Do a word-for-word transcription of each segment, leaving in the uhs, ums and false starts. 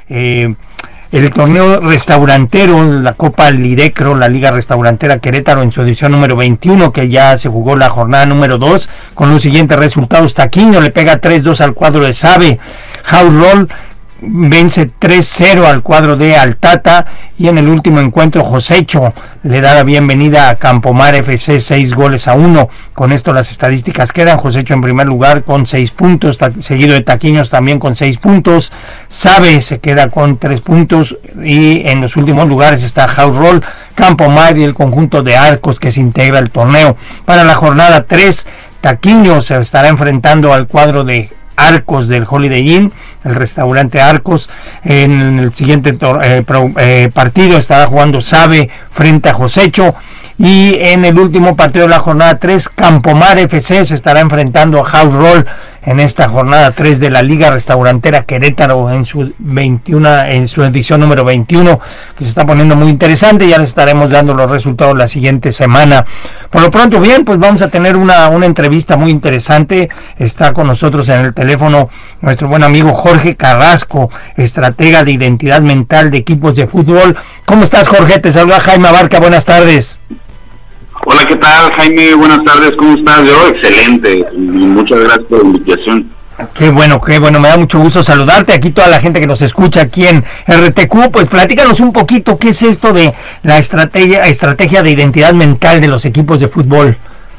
eh, el torneo restaurantero, la Copa Lidecro, la Liga Restaurantera Querétaro en su edición número veintiuno, que ya se jugó la jornada número dos, con los siguientes resultados. Taquiño le pega tres dos al cuadro de Sabe, House Roll vence tres cero al cuadro de Altata, y en el último encuentro Josecho le da la bienvenida a Campomar F C seis goles a uno. Con esto las estadísticas quedan: Josecho en primer lugar con seis puntos, seguido de Taquiños también con seis puntos, Sabe se queda con tres puntos, y en los últimos lugares está House Roll, Campomar y el conjunto de Arcos, que se integra al torneo. Para la jornada tres, Taquiños se estará enfrentando al cuadro de Arcos del Holiday Inn, el restaurante Arcos. En el siguiente eh, pro, eh, partido estará jugando Sabe frente a Josecho, y en el último partido de la jornada tres, Campomar F C se estará enfrentando a House Roll en esta jornada tres de la Liga Restaurantera Querétaro en su veintiuno, en su edición número veintiuno, que se está poniendo muy interesante. Ya les estaremos dando los resultados la siguiente semana. Por lo pronto, bien, pues vamos a tener una, una entrevista muy interesante. Está con nosotros en el teléfono nuestro buen amigo Jorge Carrasco, estratega de identidad mental de equipos de fútbol. ¿Cómo estás, Jorge? Te saluda Jaime Abarca, buenas tardes. Hola, ¿qué tal, Jaime? Buenas tardes, ¿cómo estás? Yo, excelente, y muchas gracias por la invitación. Qué bueno, qué bueno, me da mucho gusto saludarte. Aquí toda la gente que nos escucha aquí en R T Q, pues platícanos un poquito qué es esto de la estrategia, estrategia de identidad mental de los equipos de fútbol.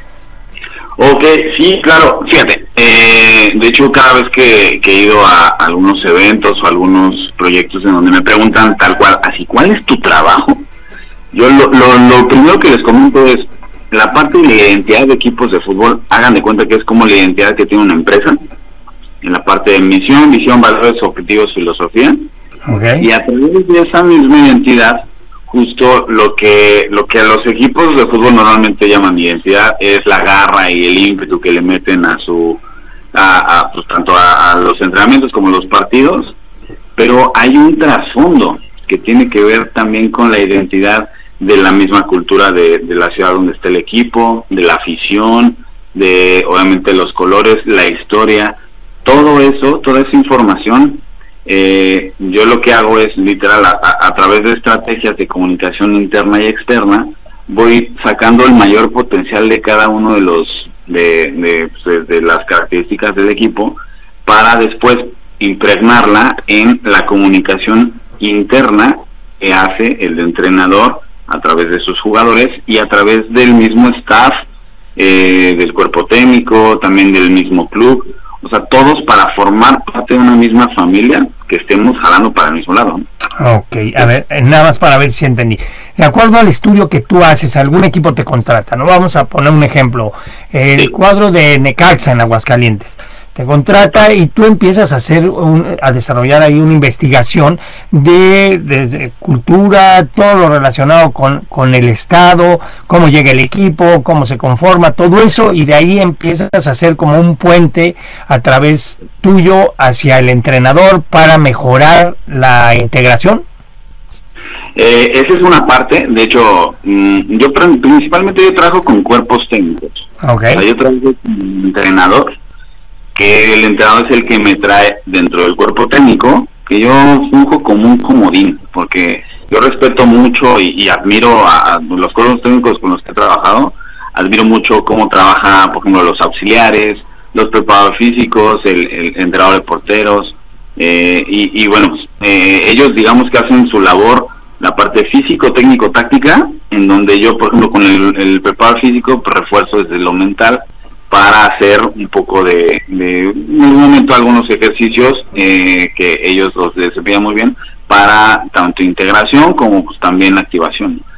Ok, sí, claro, fíjate, eh, de hecho cada vez que, que he ido a algunos eventos o algunos proyectos en donde me preguntan tal cual, así, ¿cuál es tu trabajo? Yo lo, lo, lo primero que les comento es la parte de la identidad de equipos de fútbol. Hagan de cuenta que es como la identidad que tiene una empresa, en la parte de misión, visión, valores, objetivos, filosofía. Okay. Y a través de esa misma identidad, justo lo que lo que a los equipos de fútbol normalmente llaman identidad es la garra y el ímpetu que le meten a su a, a pues tanto a, a los entrenamientos como los partidos. Pero hay un trasfondo que tiene que ver también con la identidad de la misma cultura de, de la ciudad donde está el equipo, de la afición, de obviamente los colores, la historia, todo eso, toda esa información, eh, yo lo que hago es literal a, a, a través de estrategias de comunicación interna y externa, voy sacando el mayor potencial de cada uno de los de, de, pues, de las características del equipo, para después impregnarla en la comunicación interna que hace el entrenador a través de sus jugadores y a través del mismo staff, eh, del cuerpo técnico, también del mismo club, o sea, todos para formar parte de una misma familia, que estemos jalando para el mismo lado, ¿no? Ok, a ver, nada más para ver si entendí. De acuerdo al estudio que tú haces, algún equipo te contrata, ¿no? Vamos a poner un ejemplo, el sí. cuadro de Necaxa en Aguascalientes te contrata y tú empiezas a hacer un, a desarrollar ahí una investigación de, de cultura, todo lo relacionado con, con el estado, cómo llega el equipo, cómo se conforma, todo eso, y de ahí empiezas a hacer como un puente a través tuyo hacia el entrenador para mejorar la integración. Eh, esa es una parte. De hecho, mmm, yo principalmente yo trabajo con cuerpos técnicos. Okay. O sea, yo trabajo con un entrenador, que el entrenador es el que me trae dentro del cuerpo técnico, que yo funjo como un comodín, porque yo respeto mucho y, y admiro a, a los cuerpos técnicos con los que he trabajado, admiro mucho cómo trabaja, por ejemplo, los auxiliares, los preparadores físicos, el, el entrenador de porteros, eh, y, y bueno, eh, ellos digamos que hacen su labor, la parte físico, técnico, táctica, en donde yo, por ejemplo, con el, el preparador físico, pues, refuerzo desde lo mental, para hacer un poco de, de en un momento algunos ejercicios eh, que ellos los desempeñan muy bien para tanto integración como pues también activación.